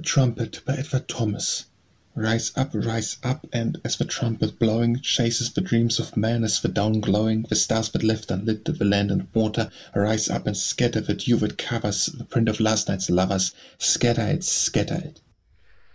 Trumpet by Edward Thomas. Rise up, and as the trumpet blowing chases the dreams of men, as the dawn glowing, the stars that left unlit the land and water, rise up and scatter the dew that covers the print of last night's lovers. Scatter it,